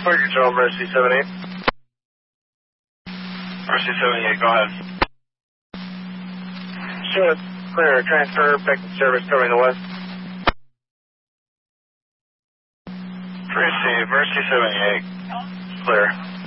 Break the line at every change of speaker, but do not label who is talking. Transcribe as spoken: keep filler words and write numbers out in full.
Flight control, Mercy seventy-eight. Mercy seventy-eight, go ahead. Sure, clear. Transfer, back to service, covering the west. Receive, Mercy seventy-eight, clear.